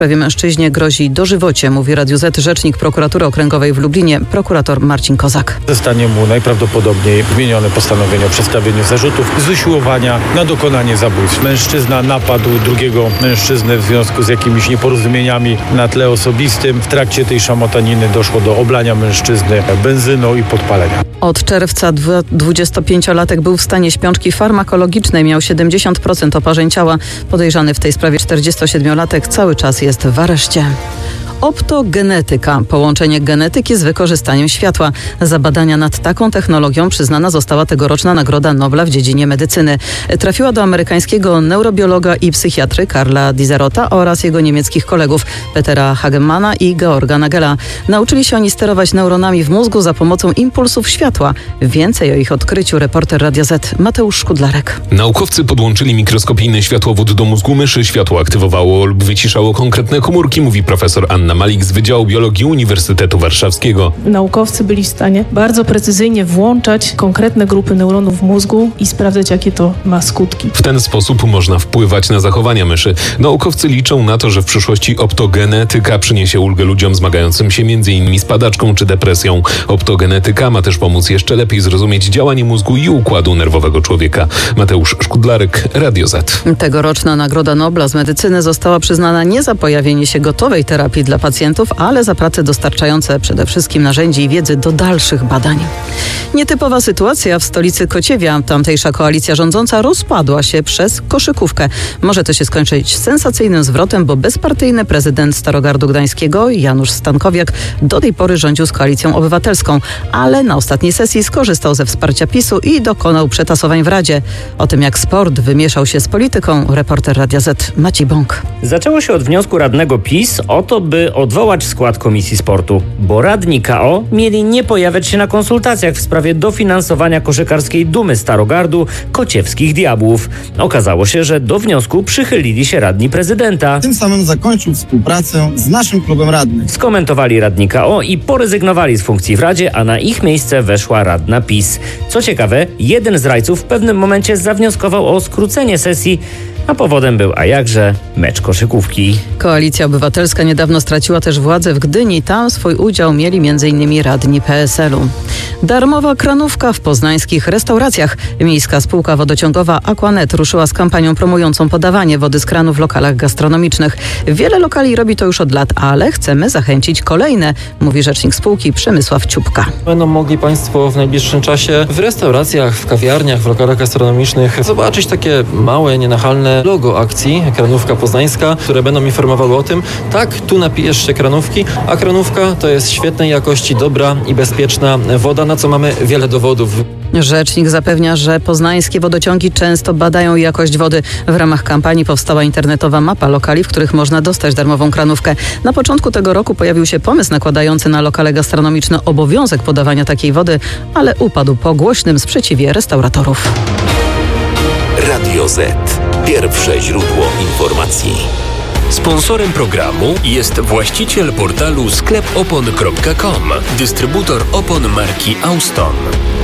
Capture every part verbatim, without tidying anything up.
W sprawie mężczyźnie grozi dożywocie, mówi Radiu Z rzecznik prokuratury okręgowej w Lublinie, prokurator Marcin Kozak. Zostanie mu najprawdopodobniej wmienione postanowienie o przedstawieniu zarzutów z usiłowania na dokonanie zabójstw. Mężczyzna napadł drugiego mężczyznę w związku z jakimiś nieporozumieniami na tle osobistym. W trakcie tej szamotaniny doszło do oblania mężczyzny benzyną i podpalenia. Od czerwca dwudziestopięciolatek był w stanie śpiączki farmakologicznej, miał siedemdziesiąt procent oparzeń ciała. Podejrzany w tej sprawie czterdziestosiedmiolatek cały czas jest w areszcie. Optogenetyka. Połączenie genetyki z wykorzystaniem światła. Za badania nad taką technologią przyznana została tegoroczna Nagroda Nobla w dziedzinie medycyny. Trafiła do amerykańskiego neurobiologa i psychiatry Karla Dizerota oraz jego niemieckich kolegów Petera Hagemana i Georga Nagela. Nauczyli się oni sterować neuronami w mózgu za pomocą impulsów światła. Więcej o ich odkryciu reporter Radia Z Mateusz Szkudlarek. Naukowcy podłączyli mikroskopijny światłowód do mózgu myszy. Światło aktywowało lub wyciszało konkretne komórki, mówi profesor Anna Malik z Wydziału Biologii Uniwersytetu Warszawskiego. Naukowcy byli w stanie bardzo precyzyjnie włączać konkretne grupy neuronów w mózgu i sprawdzać, jakie to ma skutki. W ten sposób można wpływać na zachowania myszy. Naukowcy liczą na to, że w przyszłości optogenetyka przyniesie ulgę ludziom zmagającym się między innymi z padaczką czy depresją. Optogenetyka ma też pomóc jeszcze lepiej zrozumieć działanie mózgu i układu nerwowego człowieka. Mateusz Szkudlarek, Radio Z. Tegoroczna Nagroda Nobla z medycyny została przyznana nie za pojawienie się gotowej terapii dla pacjentów, ale za prace dostarczające przede wszystkim narzędzi i wiedzy do dalszych badań. Nietypowa sytuacja w stolicy Kociewia. Tamtejsza koalicja rządząca rozpadła się przez koszykówkę. Może to się skończyć sensacyjnym zwrotem, bo bezpartyjny prezydent Starogardu Gdańskiego Janusz Stankowiak do tej pory rządził z Koalicją Obywatelską, ale na ostatniej sesji skorzystał ze wsparcia PiSu i dokonał przetasowań w Radzie. O tym, jak sport wymieszał się z polityką, reporter Radia Z Maciej Bąk. Zaczęło się od wniosku radnego PiS o to, by odwołać skład Komisji Sportu, bo radni K O mieli nie pojawiać się na konsultacjach w sprawie dofinansowania koszykarskiej dumy Starogardu, Kociewskich Diabłów. Okazało się, że do wniosku przychylili się radni prezydenta. Tym samym zakończył współpracę z naszym klubem radnych. Skomentowali radni K O i porezygnowali z funkcji w Radzie, a na ich miejsce weszła radna PiS. Co ciekawe, jeden z rajców w pewnym momencie zawnioskował o skrócenie sesji, a powodem był, a jakże, mecz koszykówki. Koalicja Obywatelska niedawno straciła też władzę w Gdyni. Tam swój udział mieli między innymi radni P S L u. Darmowa kranówka w poznańskich restauracjach. Miejska spółka wodociągowa Aquanet ruszyła z kampanią promującą podawanie wody z kranu w lokalach gastronomicznych. Wiele lokali robi to już od lat, ale chcemy zachęcić kolejne, mówi rzecznik spółki Przemysław Ciupka. Będą mogli Państwo w najbliższym czasie w restauracjach, w kawiarniach, w lokalach gastronomicznych zobaczyć takie małe, nienachalne logo akcji Kranówka Poznańska, które będą informowały o tym, tak, tu napijesz się kranówki, a kranówka to jest świetnej jakości, dobra i bezpieczna woda, na co mamy wiele dowodów. Rzecznik zapewnia, że poznańskie wodociągi często badają jakość wody. W ramach kampanii powstała internetowa mapa lokali, w których można dostać darmową kranówkę. Na początku tego roku pojawił się pomysł nakładający na lokale gastronomiczne obowiązek podawania takiej wody, ale upadł po głośnym sprzeciwie restauratorów. Radio Z. Pierwsze źródło informacji. Sponsorem programu jest właściciel portalu sklep opon kropka com, dystrybutor opon marki Auston.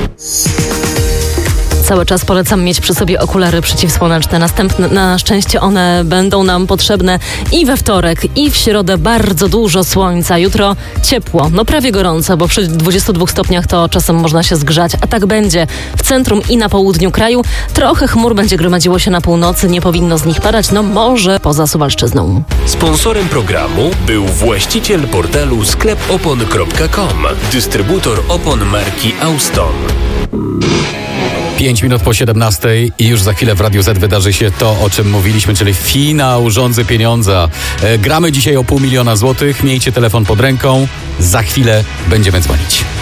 Cały czas polecam mieć przy sobie okulary przeciwsłoneczne. Następne, na szczęście one będą nam potrzebne i we wtorek, i w środę. Bardzo dużo słońca. Jutro ciepło, no prawie gorąco, bo przy dwudziestu dwóch stopniach to czasem można się zgrzać, a tak będzie w centrum i na południu kraju. Trochę chmur będzie gromadziło się na północy, nie powinno z nich padać, no może poza Suwalszczyzną. Sponsorem programu był właściciel portalu sklep opon kropka com, dystrybutor opon marki Auston. Pięć minut po siedemnastej i już za chwilę w Radiu Z wydarzy się to, o czym mówiliśmy, czyli finał Rządzy Pieniądza. E, gramy dzisiaj o pół miliona złotych. Miejcie telefon pod ręką. Za chwilę będziemy dzwonić.